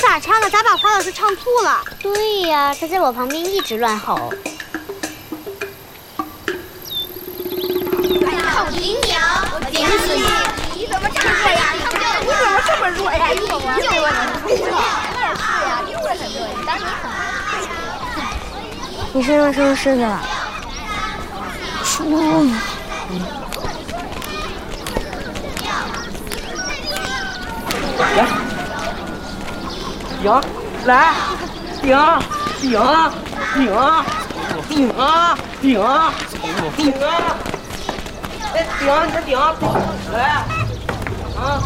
咋唱的？咋把华老师唱吐了？ 对呀，他在我旁边一直乱吼。 好听鸟，我顶死你！你怎么这么弱呀？你怎么这么弱呀？你就是呀，你为什么弱？但是你身上是不是虱子了？说。 来，顶，哎，顶，你这顶，来，啊，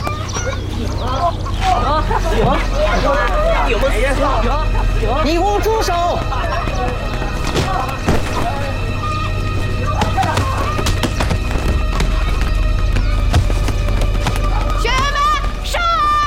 顶，你给我住手！ 学员们上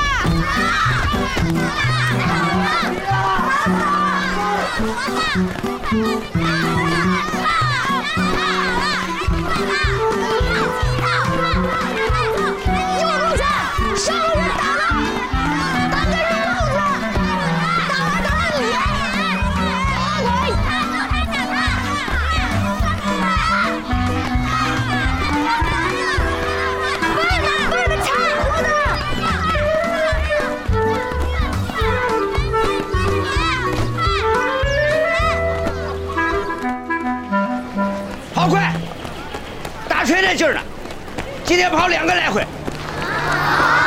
跑快！大锤那劲儿呢，今天跑2个来回。